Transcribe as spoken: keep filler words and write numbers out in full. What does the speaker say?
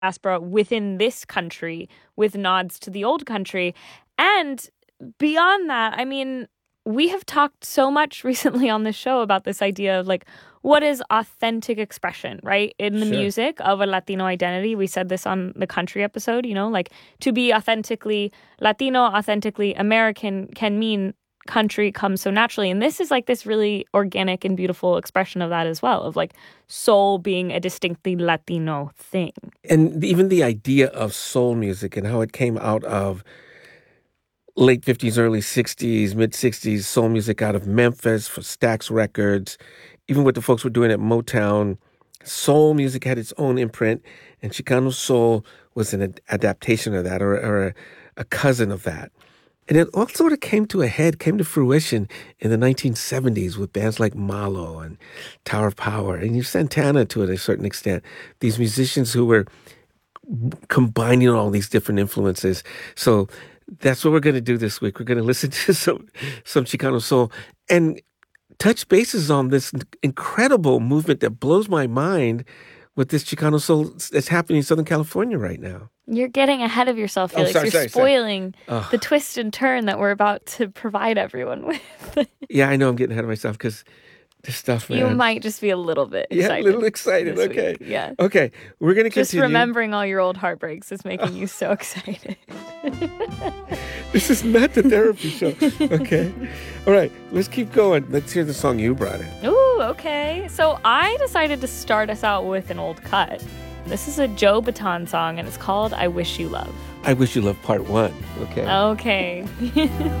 diaspora within this country with nods to the old country. And beyond that, I mean, we have talked so much recently on this show about this idea of like, what is authentic expression, right? In the Sure. music of a Latino identity. We said this on the country episode, you know, like to be authentically Latino, authentically American can mean country comes so naturally. And this is like this really organic and beautiful expression of that as well, of like soul being a distinctly Latino thing. And even the idea of soul music and how it came out of late fifties, early sixties, mid sixties, soul music out of Memphis for Stax Records. Even what the folks were doing at Motown, soul music had its own imprint, and Chicano soul was an ad- adaptation of that, or, or a, a cousin of that. And it all sort of came to a head, came to fruition in the nineteen seventies with bands like Malo and Tower of Power, and you Santana to a certain extent. These musicians who were combining all these different influences. So that's what we're going to do this week. We're going to listen to some some Chicano soul and touch bases on this incredible movement that blows my mind with this Chicano soul that's happening in Southern California right now. You're getting ahead of yourself, Felix. Oh, sorry, You're sorry, spoiling sorry. the twist and turn that we're about to provide everyone with. Yeah, I know I'm getting ahead of myself because this stuff, man. You might just be a little bit Yeah, excited. a little excited. this Okay. week. Yeah. Okay, we're going to Just continue. remembering all your old heartbreaks is making you so excited. This is not the therapy show. Okay. All right, let's keep going. Let's hear the song you brought in. Ooh, okay. So I decided to start us out with an old cut. This is a Joe Bataan song, and it's called I Wish You Love. I Wish You Love Part One. Okay. Okay.